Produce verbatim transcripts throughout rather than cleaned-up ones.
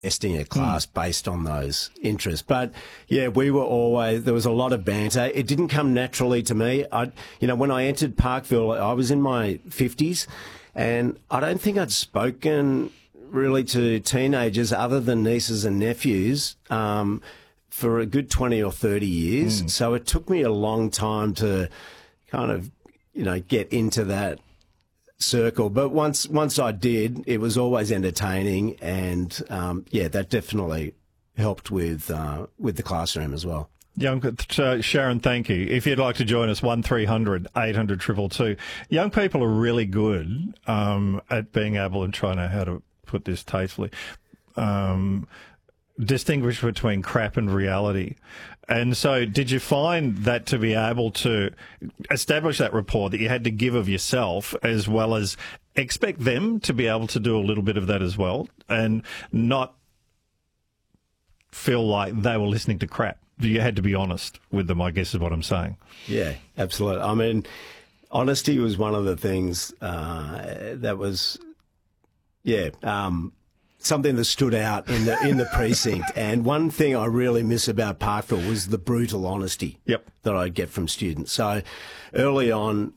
testing a class mm. based on those interests. But yeah, we were always, there was a lot of banter. It didn't come naturally to me. I, you know, when I entered Parkville, I was in my fifties, and I don't think I'd spoken really to teenagers other than nieces and nephews um, for a good twenty or thirty years. Mm. So it took me a long time to kind of, you know, get into that circle. But once once I did, it was always entertaining, and um, yeah, that definitely helped with uh, with the classroom as well. Young uh, Sharon, thank you. If you'd like to join us, one three hundred eight hundred two two two. Young people are really good um, at being able, and trying to know how to put this tastefully, um, distinguish between crap and reality. And so did you find that to be able to establish that rapport that you had to give of yourself, as well as expect them to be able to do a little bit of that as well, and not feel like they were listening to crap? You had to be honest with them, I guess is what I'm saying. Yeah, absolutely. I mean, honesty was one of the things uh, that was, yeah, um, something that stood out in the in the precinct. And one thing I really miss about Parkville was the brutal honesty yep. that I'd get from students. So early on,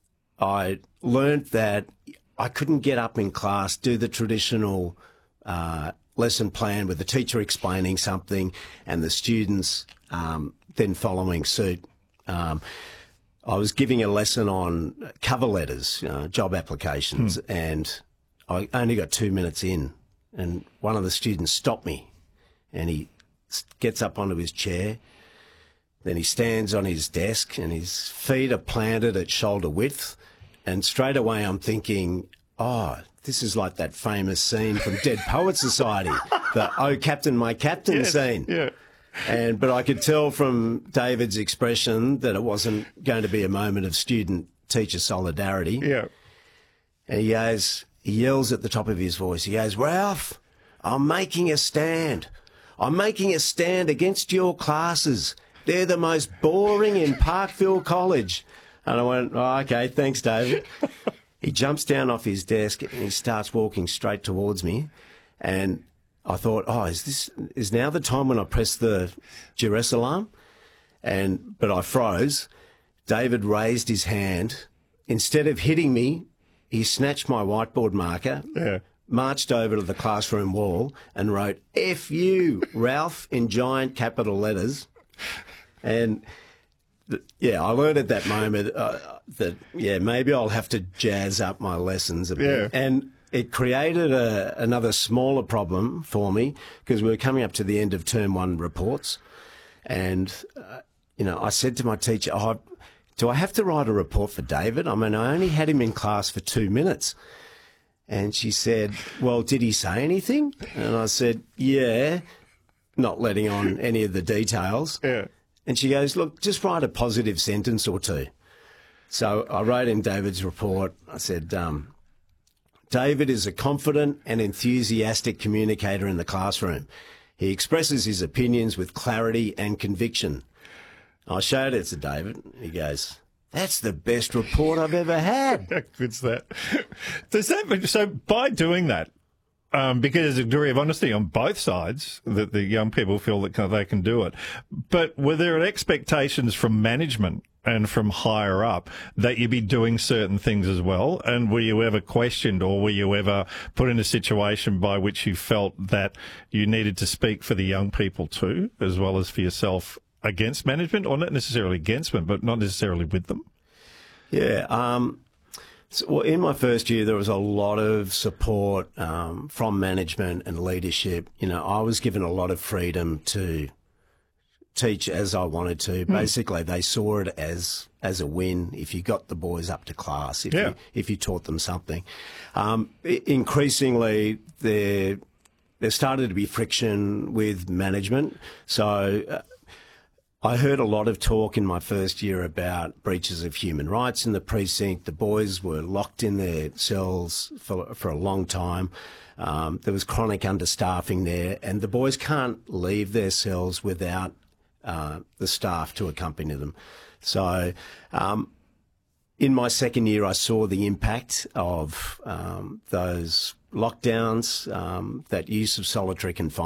I learnt that I couldn't get up in class, do the traditional uh, lesson plan with the teacher explaining something and the students um, then following suit. Um, I was giving a lesson on cover letters, you know, job applications, hmm. and I only got two minutes in. And one of the students stopped me, and he gets up onto his chair. Then he stands on his desk, and his feet are planted at shoulder width. And straight away I'm thinking, oh, this is like that famous scene from Dead Poets Society, the "Oh, Captain, my Captain" yes, scene. Yeah. And but I could tell from David's expression that it wasn't going to be a moment of student-teacher solidarity. Yeah. And he goes... He yells at the top of his voice. He goes, "Ralph, I'm making a stand. I'm making a stand against your classes. They're the most boring in Parkville College." And I went, "Oh, okay, thanks, David." He jumps down off his desk and he starts walking straight towards me. And I thought, oh, is this is now the time when I press the duress alarm? And but I froze. David raised his hand. Instead of hitting me, he snatched my whiteboard marker, yeah. marched over to the classroom wall and wrote, "F you, Ralph," in giant capital letters. And, th- yeah, I learned at that moment uh, that, yeah, maybe I'll have to jazz up my lessons a bit. Yeah. And it created a, another smaller problem for me, because we were coming up to the end of term one reports. And, uh, you know, I said to my teacher, oh, do I have to write a report for David? I mean, I only had him in class for two minutes. And she said, "Well, did he say anything?" And I said, "Yeah," not letting on any of the details. Yeah. And she goes, "Look, just write a positive sentence or two." So I wrote in David's report, I said, um, "David is a confident and enthusiastic communicator in the classroom. He expresses his opinions with clarity and conviction." I showed it to David. He goes, "That's the best report I've ever had." How good's that? Does that so by doing that, um, because there's a degree of honesty on both sides that the young people feel that they can do it, but were there expectations from management and from higher up that you be doing certain things as well? And were you ever questioned, or were you ever put in a situation by which you felt that you needed to speak for the young people too, as well as for yourself, against management, or not necessarily against them, but not necessarily with them? Yeah. Um, so, well, in my first year, there was a lot of support um, from management and leadership. You know, I was given a lot of freedom to teach as I wanted to. Mm. Basically, they saw it as as a win if you got the boys up to class, if yeah. you, if you taught them something. Um, increasingly, there there started to be friction with management. So. Uh, I heard a lot of talk in my first year about breaches of human rights in the precinct. The boys were locked in their cells for, for a long time. Um, there was chronic understaffing there, and the boys can't leave their cells without uh, the staff to accompany them. So um, in my second year, I saw the impact of um, those lockdowns, um, that use of solitary confinement.